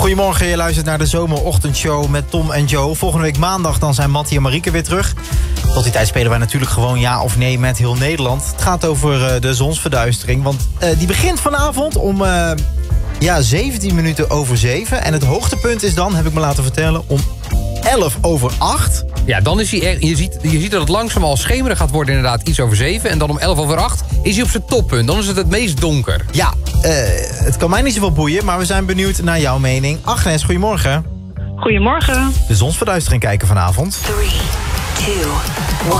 Goedemorgen, je luistert naar de zomerochtendshow met Tom en Joe. Volgende week maandag dan zijn Mattie en Marieke weer terug. Tot die tijd spelen wij natuurlijk gewoon ja of nee met heel Nederland. Het gaat over de zonsverduistering, want die begint vanavond om 17 minuten over 7. En het hoogtepunt is dan, heb ik me laten vertellen, om 11 over 8. Ja, dan is hij je ziet dat het langzaam al schemeren gaat worden, inderdaad iets over 7. En dan om 11 over 8 is hij op zijn toppunt. Dan is het meest donker. Ja, het kan mij niet zoveel boeien, maar we zijn benieuwd naar jouw mening. Agnes, goedemorgen. Goedemorgen. De zonsverduistering kijken vanavond. 3, 2, 1.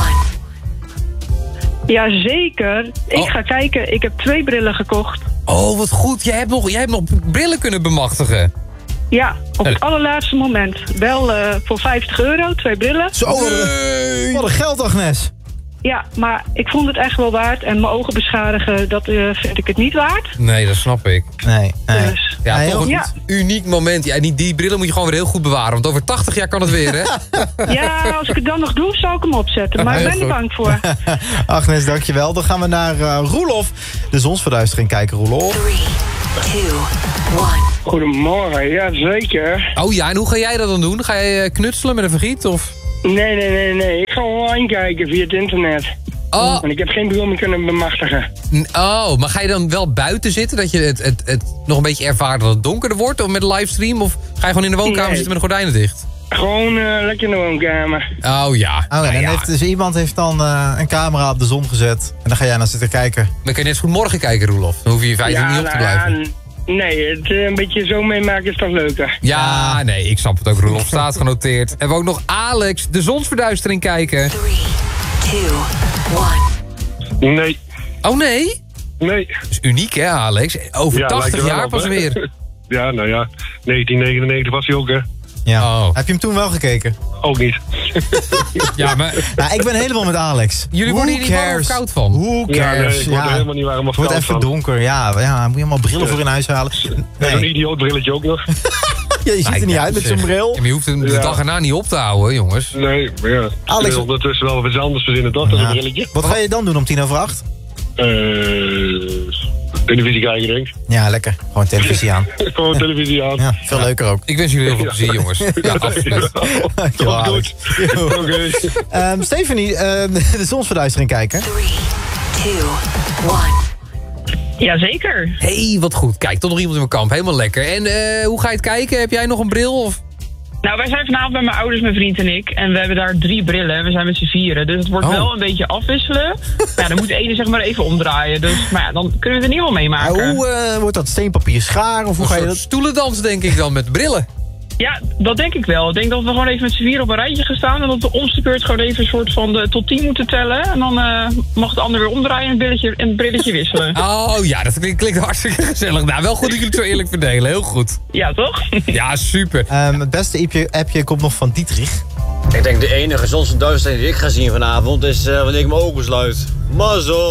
Jazeker. Ik ga kijken. Ik heb 2 brillen gekocht. Oh, wat goed. Jij hebt nog brillen kunnen bemachtigen. Ja, op het allerlaatste moment. Wel voor €50, 2 brillen. Zo, wat een geld, Agnes. Ja, maar ik vond het echt wel waard. En mijn ogen beschadigen, dat vind ik het niet waard. Nee, dat snap ik. Nee. Dus, Ja, Nee, toch een ja. uniek moment. Ja, die brillen moet je gewoon weer heel goed bewaren. Want over 80 jaar kan het weer, hè? ja, als ik het dan nog doe, zal ik hem opzetten. Maar ik ben er bang voor. Agnes, dankjewel. Dan gaan we naar Roelof. De zonsverduistering kijken, Roelof. 3, 2, 1. Goedemorgen, ja zeker. Oh ja, en hoe ga jij dat dan doen? Ga je knutselen met een vergiet, of? Nee. Ik ga online kijken via het internet. Oh, En ik heb geen bril meer kunnen bemachtigen. maar ga je dan wel buiten zitten? Dat je het nog een beetje ervaart dat het donkerder wordt? Of met een livestream? Of ga je gewoon in de woonkamer zitten met de gordijnen dicht? Gewoon lekker in de woonkamer. Oh ja. Oh, en dan heeft iemand heeft dan een camera op de zon gezet. En dan ga jij naar zitten kijken. Dan kun je net zo goed morgen kijken, Roelof. Dan hoef je feitelijk niet op te blijven. Nee, het een beetje zo meemaken is toch leuker. Ja, nee, ik snap het ook, Roelof. Staat genoteerd. En we ook nog Alex, de zonsverduistering kijken. 3, 2, 1. Nee. Oh nee? Nee. Dat is uniek, hè, Alex? Over Ja, 80 lijkt er wel jaar op, pas hè? weer. Ja, nou ja. 1999 was hij ook, hè? Ja. Oh. Heb je hem toen wel gekeken? Ook niet. Ja, maar Nou, ik ben helemaal met Alex. jullie worden hier niet warm of koud van? Who cares? Ja, nee, ik word er helemaal niet warm of Het wordt koud even van. donker. Ja, moet je allemaal brillen voor in huis halen. En zo'n idioot brilletje ook nog. Ja, je ziet er niet uit met zo'n bril. Ja, maar je hoeft hem de dag erna niet op te houden, jongens. Nee, maar ja. Alex- Ik wil ondertussen wel wat anders verzinnen, toch? Dat Ja. een brilletje. Wat ga je dan doen om 7:50? Televisie kijken, denk ik. Ja, lekker. Gewoon televisie aan. Gewoon televisie aan. Ja, veel leuker ook. Ik wens jullie heel veel plezier, jongens. Ja, absoluut. Dankjewel, Goed, Alex. goed. Oké. Stephanie, de zonsverduistering kijken. 3, 2, 1. Jazeker. Hey, wat goed. Kijk, toch nog iemand in mijn kamp. Helemaal lekker. En hoe ga je het kijken? Heb jij nog een bril? Of? Nou, wij zijn vanavond bij mijn ouders, mijn vriend en ik. En we hebben daar 3 brillen. We zijn met z'n 4. Dus het wordt wel een beetje afwisselen. Maar ja, dan moet de ene zeg maar even omdraaien. Dus, maar ja, dan kunnen we het in ieder geval meemaken. Hoe wordt dat steenpapier schaar? Of hoe Een ga je soort dat? stoelendans, denk ik dan, met brillen. Ja, dat denk ik wel. Ik denk dat we gewoon even met z'n 4 op een rijtje gaan staan. En dat we om de beurt gewoon even een soort van de tot 10 moeten tellen. En dan mag de ander weer omdraaien en het brilletje wisselen. Oh ja, dat klinkt hartstikke gezellig. Nou, wel goed dat jullie het zo eerlijk verdelen. Heel goed. Ja, toch? Ja, super. Het beste appje komt nog van Dietrich. Ik denk de enige zonsverduistering die ik ga zien vanavond is wanneer ik mijn ogen sluit. Mazzel!